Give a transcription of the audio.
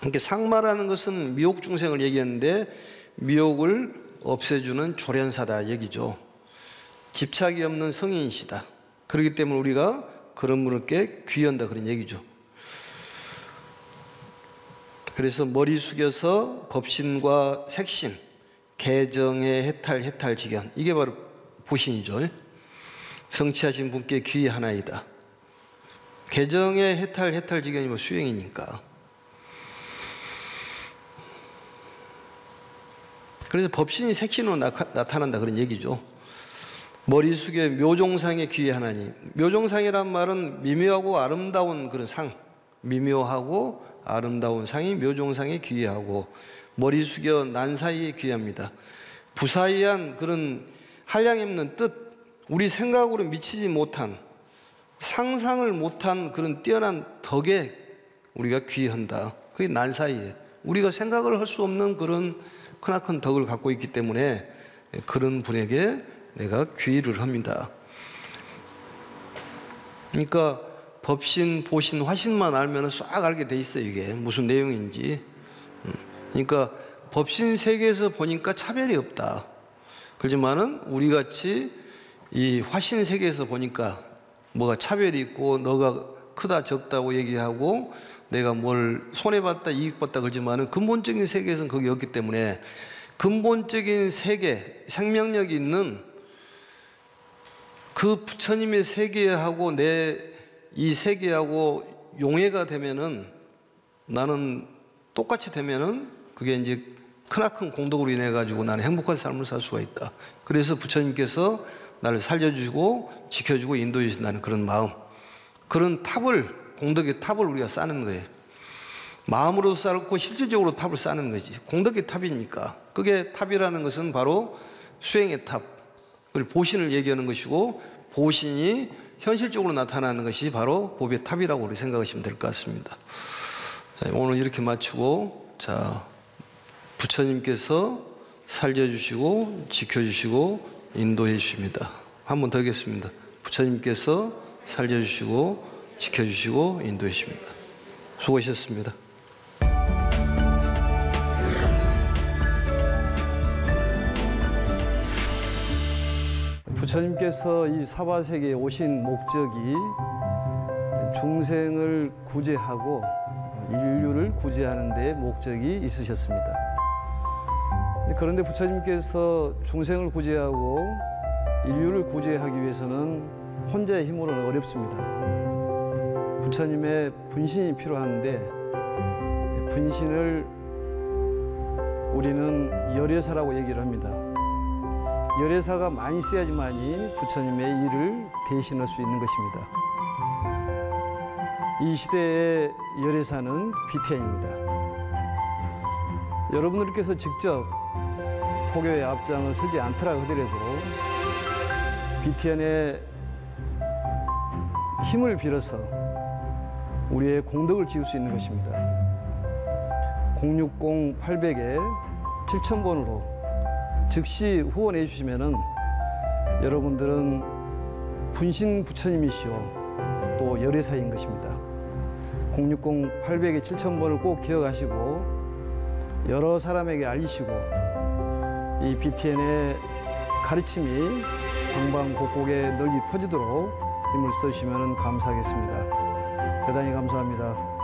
이렇게 상마라는 것은 미혹 중생을 얘기했는데 미혹을 없애주는 조련사다 얘기죠. 집착이 없는 성인이시다. 그렇기 때문에 우리가 그런 분께 귀한다 그런 얘기죠. 그래서 머리 숙여서 법신과 색신, 개정의 해탈직연, 이게 바로 보신이죠. 성취하신 분께 귀하나이다. 개정의 해탈직연이 뭐 수행이니까. 그래서 법신이 색신으로 나타난다 그런 얘기죠. 머리 숙여 묘종상의 귀의 하나님. 묘종상이란 말은 미묘하고 아름다운 그런 상, 미묘하고 아름다운 상이 묘종상의 귀하고, 머리 숙여 난사이에 귀합니다. 부사이한 그런 한량이 없는 뜻, 우리 생각으로 미치지 못한, 상상을 못한 그런 뛰어난 덕에 우리가 귀한다. 그게 난사이에 우리가 생각을 할 수 없는 그런 크나큰 덕을 갖고 있기 때문에 그런 분에게 내가 귀의를 합니다. 그러니까 법신, 보신, 화신만 알면 싹 알게 돼 있어요. 이게 무슨 내용인지. 그러니까 법신 세계에서 보니까 차별이 없다. 그렇지만은 우리같이 이 화신 세계에서 보니까 뭐가 차별이 있고 너가 크다 적다고 얘기하고 내가 뭘 손해봤다 이익봤다 그러지만은 근본적인 세계에서는 그게 없기 때문에 근본적인 세계, 생명력이 있는 그 부처님의 세계하고 내 이 세계하고 용해가 되면은, 나는 똑같이 되면은 그게 이제 크나큰 공덕으로 인해 가지고 나는 행복한 삶을 살 수가 있다. 그래서 부처님께서 나를 살려주고 지켜주고 인도해 주신다는 그런 마음, 그런 탑을, 공덕의 탑을 우리가 쌓는 거예요. 마음으로 쌓고 실질적으로 탑을 쌓는 거지. 공덕의 탑이니까. 그게 탑이라는 것은 바로 수행의 탑, 그걸 보신을 얘기하는 것이고, 보신이 현실적으로 나타나는 것이 바로 법의 탑이라고 우리 생각하시면 될 것 같습니다. 자, 오늘 이렇게 마치고, 자, 부처님께서 살려주시고 지켜주시고 인도해 주십니다. 한 번 더 하겠습니다. 부처님께서 살려주시고 지켜주시고 인도해 주십니다. 수고하셨습니다. 부처님께서 이 사바세계에 오신 목적이 중생을 구제하고 인류를 구제하는 데 목적이 있으셨습니다. 그런데 부처님께서 중생을 구제하고 인류를 구제하기 위해서는 혼자의 힘으로는 어렵습니다. 부처님의 분신이 필요한데, 분신을 우리는 열애사라고 얘기를 합니다. 열애사가 많이 있어야지만이 부처님의 일을 대신할 수 있는 것입니다. 이 시대의 열애사는 비태입니다. 여러분들께서 직접 포교의 앞장을 서지 않더라 하더라도 비태연의 힘을 빌어서 우리의 공덕을 지을 수 있는 것입니다. 060-800에 7000번으로 즉시 후원해 주시면은 여러분들은 분신 부처님이시오 또 열애사인 것입니다. 060-800에 7000번을 꼭 기억하시고 여러 사람에게 알리시고 이 BTN의 가르침이 방방곡곡에 널리 퍼지도록 힘을 써주시면 감사하겠습니다. 대단히 감사합니다.